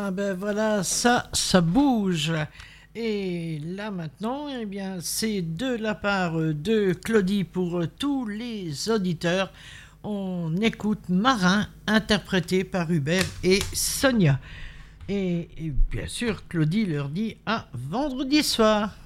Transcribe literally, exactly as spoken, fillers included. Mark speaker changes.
Speaker 1: Ah ben voilà, ça, ça bouge. Et là maintenant, eh bien, c'est de la part de Claudie pour tous les auditeurs. On écoute Marin, interprété par Hubert et Sonia. Et, et bien sûr, Claudie leur dit à vendredi soir.